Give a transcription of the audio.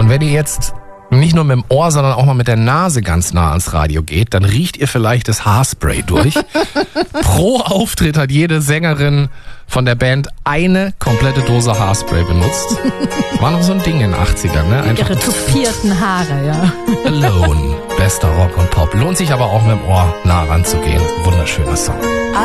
Und wenn ihr jetzt nicht nur mit dem Ohr, sondern auch mal mit der Nase ganz nah ans Radio geht, dann riecht ihr vielleicht das Haarspray durch. Pro Auftritt hat jede Sängerin von der Band eine komplette Dose Haarspray benutzt. War noch so ein Ding in den 80ern, ne? Einfach Ihre tupierten Haare, ja. Alone. Bester Rock und Pop. Lohnt sich aber auch mit dem Ohr nah ranzugehen. Wunderschöner Song.